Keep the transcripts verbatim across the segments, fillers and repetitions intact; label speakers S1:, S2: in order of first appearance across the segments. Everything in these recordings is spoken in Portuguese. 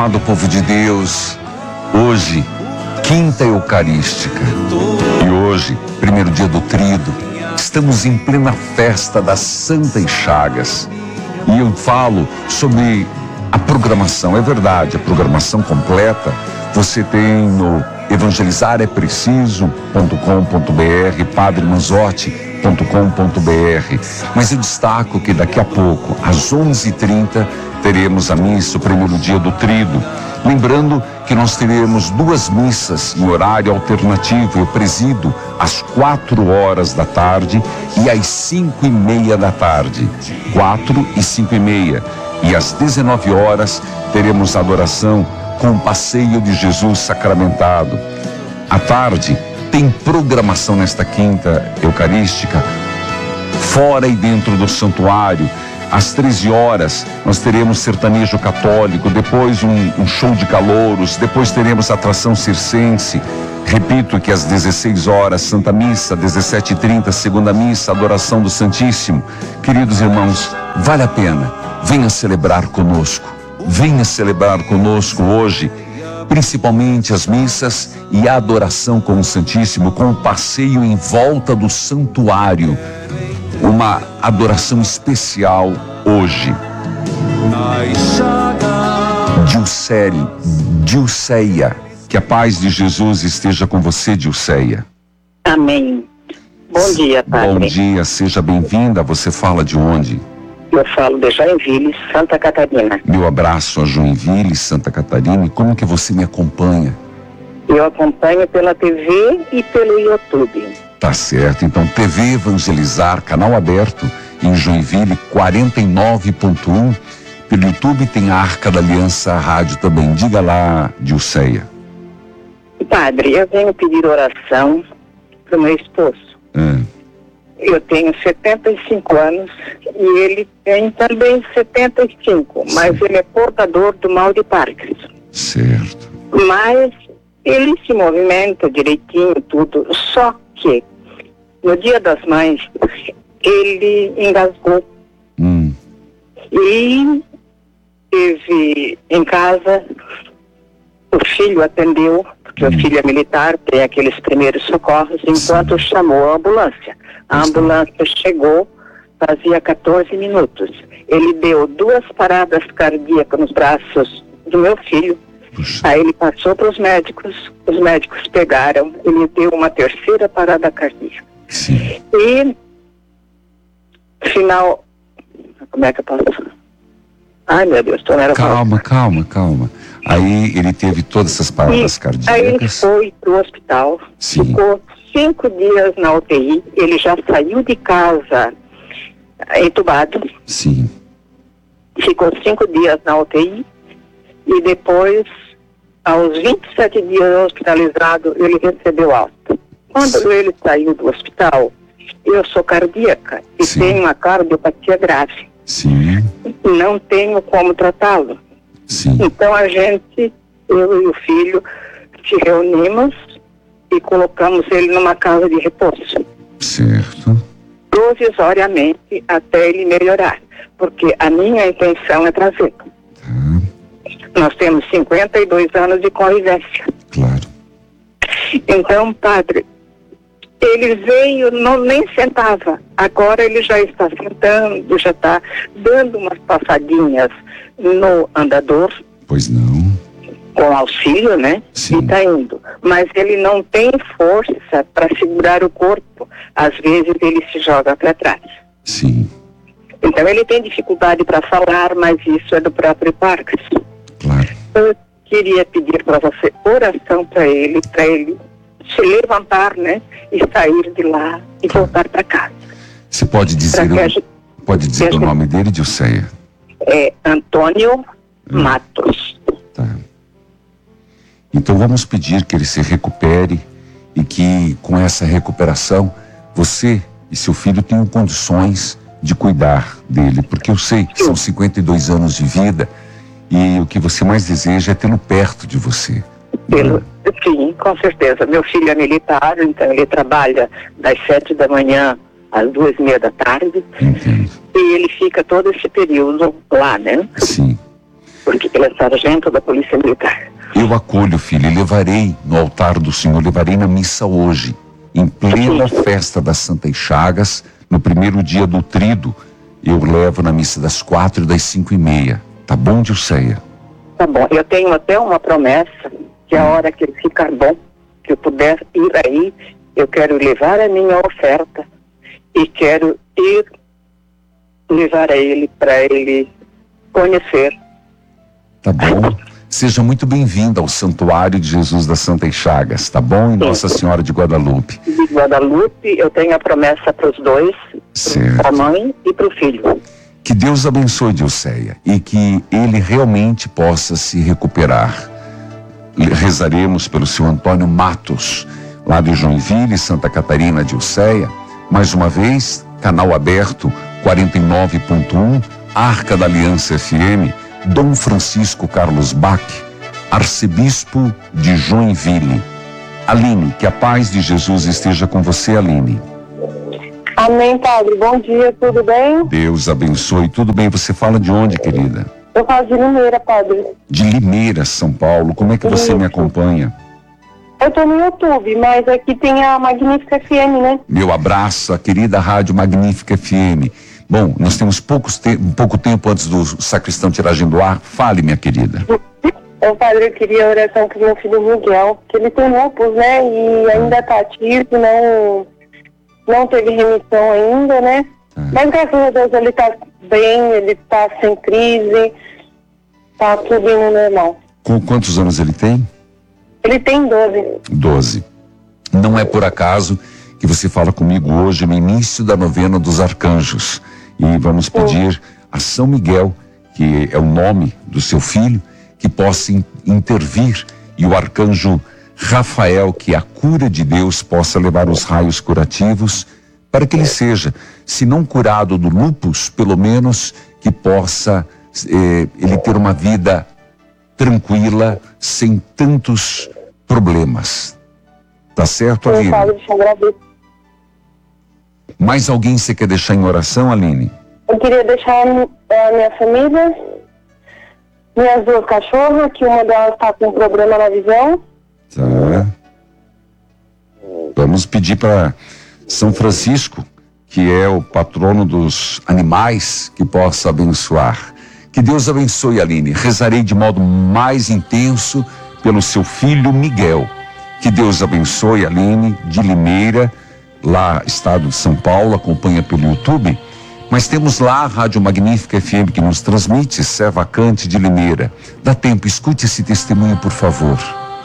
S1: Amado povo de Deus, hoje, quinta eucarística, e hoje, primeiro dia do Tríduo, estamos em plena festa das Santas Chagas, e eu falo sobre a programação. É verdade, a programação completa você tem no evangelizar é preciso ponto com ponto br, padre manzotti ponto com ponto br, mas eu destaco que daqui a pouco, às onze e trinta, teremos a missa, o primeiro dia do Tríduo. Lembrando que nós teremos duas missas em horário alternativo. Eu presido às quatro horas da tarde e às cinco e meia da tarde. Quatro e cinco e meia. E às dezenove horas teremos a adoração com o passeio de Jesus sacramentado. À tarde tem programação nesta quinta eucarística, fora e dentro do santuário. Às treze horas, nós teremos sertanejo católico, depois um, um show de calouros, depois teremos atração circense. Repito que às dezesseis horas, Santa Missa, dezessete e trinta, Segunda Missa, Adoração do Santíssimo. Queridos irmãos, vale a pena, venha celebrar conosco, venha celebrar conosco hoje, principalmente as missas e a adoração com o Santíssimo, com o passeio em volta do santuário. Uma adoração especial hoje. Dilcele, Dilceia, que a paz de Jesus esteja com você, Dilceia.
S2: Amém. Bom dia, padre.
S1: Bom dia, seja bem-vinda. Você fala de onde?
S2: Eu falo de Joinville, Santa Catarina.
S1: Meu abraço a Joinville, Santa Catarina. E como que você me acompanha?
S2: Eu acompanho pela T V e pelo YouTube.
S1: Tá certo, então T V Evangelizar, canal aberto em Joinville quarenta e nove ponto um. Pelo YouTube tem a Arca da Aliança Rádio também. Diga lá, Dilceia.
S2: Padre, eu venho pedir oração para o meu esposo.
S1: Hum.
S2: Eu tenho setenta e cinco anos e ele tem também setenta e cinco, mas ele é portador do mal de Parkinson.
S1: Certo.
S2: Mas ele se movimenta direitinho, tudo, só que no Dia das Mães ele engasgou.
S1: Hum.
S2: E teve em casa, o filho atendeu, porque hum. o filho é militar, tem aqueles primeiros socorros, enquanto Sim. chamou a ambulância. A ambulância chegou, fazia quatorze minutos. Ele deu duas paradas cardíacas nos braços do meu filho. Puxa. Aí ele passou para os médicos, os médicos pegaram, ele deu uma terceira parada cardíaca.
S1: Sim.
S2: E, final, como é que eu posso falar? Ai, meu Deus, tô nervosa.
S1: Calma, calma, calma. Aí ele teve todas essas paradas
S2: e,
S1: cardíacas.
S2: Aí ele foi pro hospital,
S1: Sim.
S2: ficou cinco dias na U T I, ele já saiu de casa entubado.
S1: Sim.
S2: Ficou cinco dias na U T I e depois, aos vinte e sete dias hospitalizado, ele recebeu alta. Quando Sim. ele saiu do hospital, eu sou cardíaca e Sim. tenho uma cardiopatia grave.
S1: Sim.
S2: Não tenho como tratá-lo.
S1: Sim.
S2: Então a gente, eu e o filho, se reunimos e colocamos ele numa casa de repouso.
S1: Certo.
S2: Provisoriamente até ele melhorar. Porque a minha intenção é trazê-lo.
S1: Tá.
S2: Nós temos cinquenta e dois anos de convivência.
S1: Claro.
S2: Então, padre, ele veio, não, nem sentava. Agora ele já está sentando, já está dando umas passadinhas no andador.
S1: Pois não.
S2: Com auxílio, né?
S1: Sim.
S2: E está indo. Mas ele não tem força para segurar o corpo. Às vezes ele se joga para trás.
S1: Sim.
S2: Então ele tem dificuldade para falar, mas isso é do próprio Parkinson.
S1: Claro.
S2: Eu queria pedir para você oração para ele, para ele se levantar, né? E sair de lá e voltar para casa.
S1: Você pode dizer, o, gente, pode dizer o gente, nome dele, Dilceia?
S2: É Antônio hum. Matos.
S1: Tá. Então vamos pedir que ele se recupere e que com essa recuperação você e seu filho tenham condições de cuidar dele, porque eu sei que são cinquenta e dois anos de vida e o que você mais deseja é tê-lo perto de você.
S2: Pelo, sim, com certeza. Meu filho é militar, então ele trabalha das sete da manhã às duas e meia da tarde.
S1: Entendo.
S2: E ele fica todo esse período lá, né?
S1: Sim.
S2: porque ele é sargento da Polícia Militar.
S1: Eu acolho, filho, e levarei no altar do Senhor, levarei na missa hoje, em plena festa das Santas Chagas, no primeiro dia do Tríduo, eu levo na missa das quatro e das cinco e meia. Tá bom, Dilceia?
S2: Tá bom. Eu tenho até uma promessa, que a hora que ele ficar bom, que eu puder ir aí, eu quero levar a minha oferta e quero ir levar a ele para ele conhecer.
S1: Tá bom. Seja muito bem-vindo ao Santuário de Jesus das Santas Chagas, tá bom? E Nossa Senhora de Guadalupe.
S2: De Guadalupe, eu tenho a promessa para os dois, para a mãe e para o filho.
S1: Que Deus abençoe, Dilceia, e que ele realmente possa se recuperar. Rezaremos pelo seu Antônio Matos, lá de Joinville, Santa Catarina, Dilceia. Mais uma vez, canal aberto, quarenta e nove ponto um, Arca da Aliança F M, Dom Francisco Carlos Bach, arcebispo de Joinville. Aline, que a paz de Jesus esteja com você, Aline.
S3: Amém, padre. Bom dia, tudo bem?
S1: Deus abençoe. Tudo bem? Você fala de onde, querida?
S3: Eu falo de Limeira, padre.
S1: De Limeira, São Paulo. Como é que você
S3: Isso.
S1: me acompanha?
S3: Eu tô no YouTube, mas aqui tem a Magnífica F M, né?
S1: Meu abraço à querida Rádio Magnífica F M. Bom, nós temos poucos te- pouco tempo antes do sacristão tiragem do ar. Fale, minha querida.
S3: Ô, padre, eu queria oração pro meu filho Miguel, que ele tem lúpus, né? E ainda tá ativo, não, não teve remissão ainda, né?
S1: Ah.
S3: Mas graças a Deus ele tá bem, ele tá sem crise, tá tudo indo normal.
S1: Com quantos anos ele tem?
S3: Ele tem doze.
S1: Doze. Não é por acaso que você fala comigo hoje no início da novena dos arcanjos. E vamos pedir a São Miguel, que é o nome do seu filho, que possa in- intervir, e o arcanjo Rafael, que é a cura de Deus, possa levar os raios curativos para que ele seja, se não curado do lúpus, pelo menos que possa eh, ele ter uma vida tranquila, sem tantos problemas. Tá certo,
S3: Eu
S1: Aline?
S3: falo de agradeço.
S1: Mais alguém você quer deixar em oração, Aline?
S3: Eu queria deixar a minha família, minhas duas cachorras, que uma delas está com problema na visão.
S1: Tá. Vamos pedir para São Francisco, que é o patrono dos animais, que possa abençoar. Que Deus abençoe, Aline. Rezarei de modo mais intenso pelo seu filho Miguel. Que Deus abençoe, Aline, de Limeira, lá, estado de São Paulo, acompanha pelo YouTube. Mas temos lá a Rádio Magnífica F M que nos transmite, Sé Vacante de Limeira. Dá tempo, escute esse testemunho, por favor.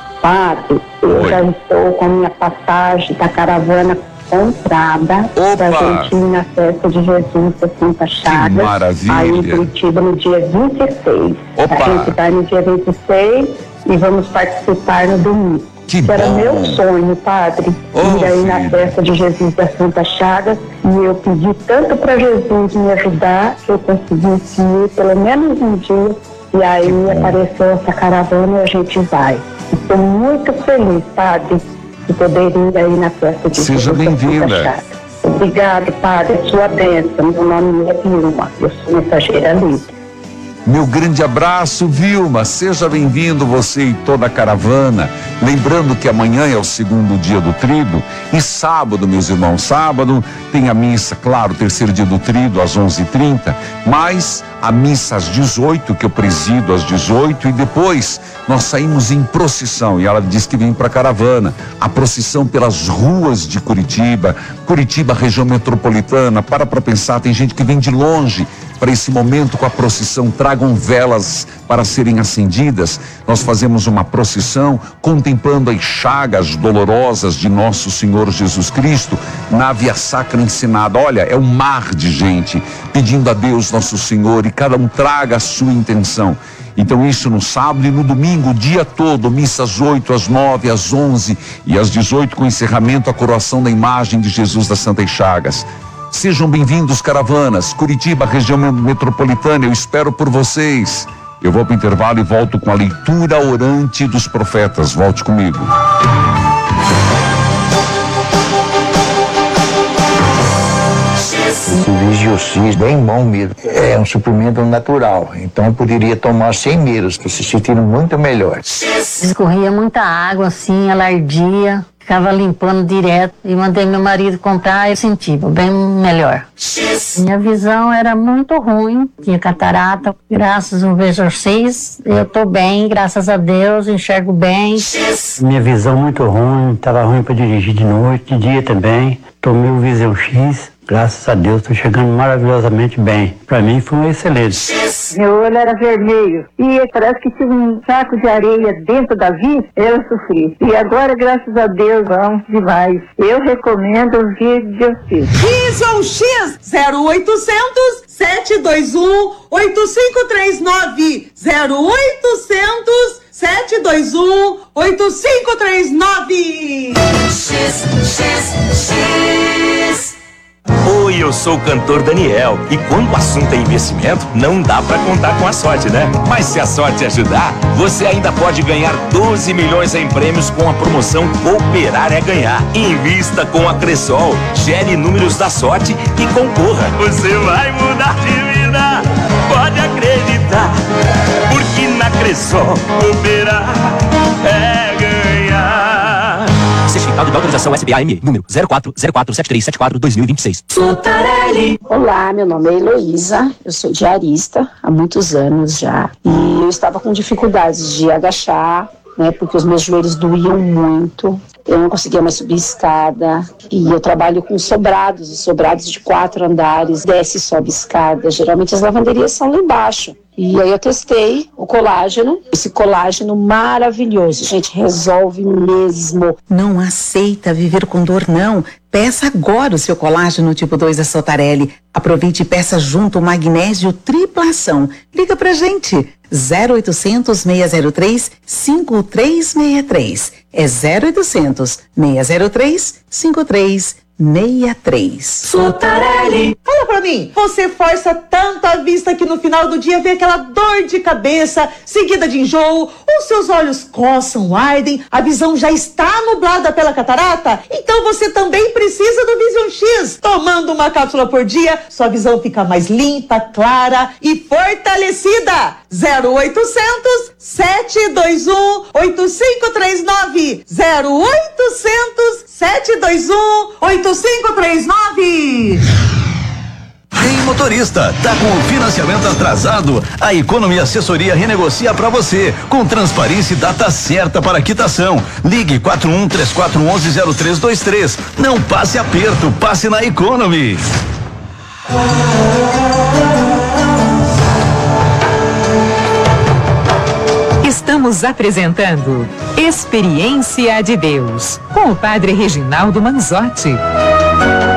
S4: Padre, eu
S1: Oi.
S4: já estou com a minha passagem da caravana comprada
S1: Opa!
S4: pra gente ir na festa de Jesus da Santa Chagas.
S1: maravilha!
S4: Aí em Curitiba no dia vinte e seis.
S1: Opa!
S4: A gente vai no dia vinte e seis e vamos participar no domingo.
S1: Que
S4: Era
S1: bom!
S4: meu sonho, padre,
S1: Ô,
S4: ir aí na
S1: filha.
S4: festa de Jesus da Santa Chagas, e eu pedi tanto para Jesus me ajudar que eu conseguisse ir pelo menos um dia, e aí
S1: bom.
S4: apareceu essa caravana e a gente vai. Estou muito feliz, padre, de poder ir aí na festa de
S1: Seja
S4: Jesus da
S1: bem-vinda.
S4: Santa Chagas. Obrigado, padre, sua bênção. Meu nome é Vilma, eu sou mensageira livre.
S1: Meu grande abraço, Vilma. Seja bem-vindo, você e toda a caravana. Lembrando que amanhã é o segundo dia do Tríduo e sábado, meus irmãos, sábado tem a missa, claro, terceiro dia do Tríduo às onze e trinta, mas a missa às dezoito, que eu presido às dezoito, e depois nós saímos em procissão, e ela diz que vem para a caravana, a procissão pelas ruas de Curitiba, Curitiba, região metropolitana. Para para pensar, tem gente que vem de longe para esse momento com a procissão. Tragam velas para serem acendidas. Nós fazemos uma procissão contemplando as chagas dolorosas de nosso Senhor Jesus Cristo na Via Sacra ensinada. Olha, é um mar de gente pedindo a Deus nosso Senhor, e cada um traga a sua intenção. Então isso no sábado, e no domingo o dia todo, missa às oito, às nove, às onze e às dezoito, com encerramento a coroação da imagem de Jesus das Santas Chagas. Sejam bem-vindos, caravanas, Curitiba, região metropolitana, eu espero por vocês. Eu vou para o intervalo e volto com a leitura orante dos profetas. Volte comigo.
S5: Jesus. O Vigioxis, bem bom mesmo. É um suplemento natural, então eu poderia tomar sem medos, que se sentindo muito melhor.
S6: Escorria muita água, assim, ela ardia. Ficava limpando direto e mandei meu marido comprar e eu senti bem melhor. Minha visão era muito ruim, tinha catarata, graças ao Vigioxis, eu tô bem, graças a Deus, enxergo bem.
S7: Minha visão muito ruim, estava ruim para dirigir de noite, de dia também. Tomei o Vigioxis, graças a Deus, estou chegando maravilhosamente bem. Para mim foi um excelente.
S4: Meu olho era vermelho e parece que tinha um saco de areia dentro da vista, eu sofri. E agora, graças a Deus, vamos demais. Eu recomendo o Vigioxis.
S8: Vigioxis zero oitocentos, sete dois um, oito cinco três nove. zero oitocentos, sete dois um, oito cinco três nove. X, X, X.
S9: Oi, eu sou o cantor Daniel e quando o assunto é investimento, não dá pra contar com a sorte, né? Mas se a sorte ajudar, você ainda pode ganhar doze milhões em prêmios com a promoção Cooperar é Ganhar. Invista com a Cressol, gere números da sorte e concorra. Você vai mudar de vida, pode acreditar, porque na Cressol Cooperar é ganhar. Certificado de autorização S B A M, número zero quatro zero quatro sete três sete quatro dois mil e vinte e seis.
S10: Olá, meu nome é Heloísa, eu sou diarista há muitos anos já. E eu estava com dificuldades de agachar, né, porque os meus joelhos doíam muito. Eu não conseguia mais subir escada. E eu trabalho com sobrados, os sobrados de quatro andares, desce e sobe escada. Geralmente as lavanderias são lá embaixo. E aí eu testei o colágeno, esse colágeno maravilhoso. Gente, resolve mesmo.
S11: Não aceita viver com dor, não. Peça agora o seu colágeno tipo dois da Sotarelli. Aproveite e peça junto o magnésio triplação. Liga pra gente. zero oitocentos, seis zero três, cinco três seis três. É zero oitocentos, seis zero três, cinco três seis três.
S8: Sotarelli. Fala pra mim, você força tanto a vista que no final do dia vem aquela dor de cabeça, seguida de enjoo, os seus olhos coçam, ardem, a visão já está nublada pela catarata? Então você também precisa do Vision X. Tomando uma cápsula por dia, sua visão fica mais limpa, clara e fortalecida. zero oitocentos, sete dois um, oito cinco três nove. zero oitocentos, sete dois um, oito cinco três nove.
S12: Ei, motorista, tá com o financiamento atrasado? A Economy Assessoria renegocia pra você, com transparência e data certa para quitação. Ligue quatro um três quatro um um zero três dois três. Não passe aperto, passe na Economy.
S13: Estamos apresentando Experiência de Deus, com o Padre Reginaldo Manzotti.